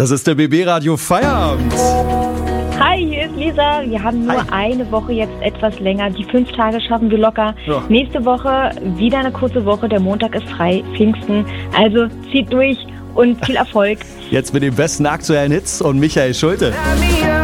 Das ist der BB Radio Feierabend. Hi, hier ist Lisa. Wir haben nur eine Woche jetzt etwas länger. Die 5 Tage schaffen wir locker. Ja. Nächste Woche wieder eine kurze Woche. Der Montag ist frei, Pfingsten. Also zieht durch und viel Erfolg. Jetzt mit den besten aktuellen Hits und Michael Schulte.